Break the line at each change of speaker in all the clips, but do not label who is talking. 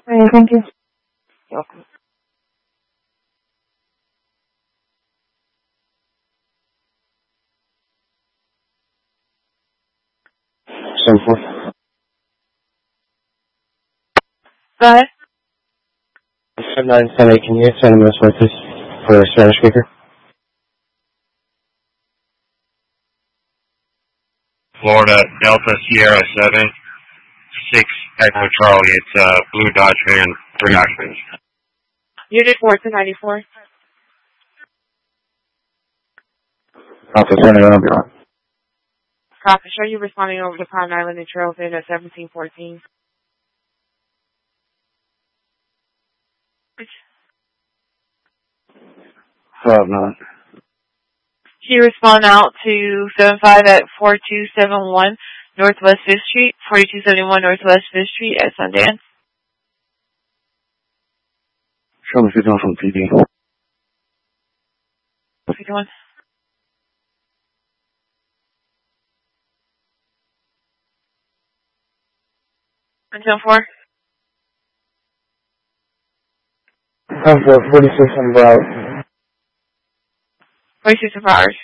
Alright, thank you.
You're welcome.
So forth.
Go ahead.
7978, can you send him this with us for a Spanish speaker?
Florida Delta Sierra 7 6 Echo Charlie. It's Blue Dodge van, 3 occupants.
Unit 4 to 94.
Alpha Center, I'll be on.
Copy. Show you responding over to Pine Island and Trails in at 1714.
None.
She respond out to 75 at 4271 Northwest 5th Street, 4271 Northwest 5th Street at Sundance.
Show me if you're doing from PD.
51. Until 4.
I'm for 46 hours.
46 hours.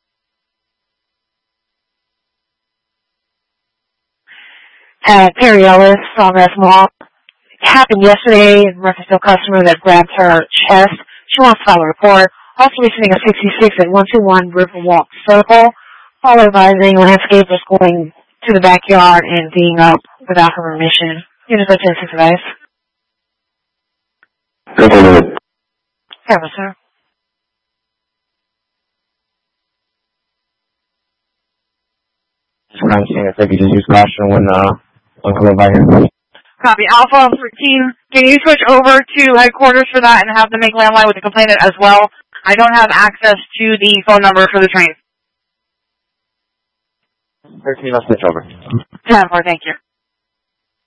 Perry Ellis from SMall. It happened yesterday in reference to a customer that grabbed her chest. She wants to file a report. Also receiving a 66 at 121 Riverwalk Circle, followed by the landscapers going to the backyard and being up without her permission. Units of 10 advice. Service, sir.
I'm seeing if they could just use caution when coming by here.
Copy. Alpha 13, can you switch over to headquarters for that and have them make landline with the complainant as well? I don't have access to the phone number for the train.
13, I'll switch over.
10-4, thank you.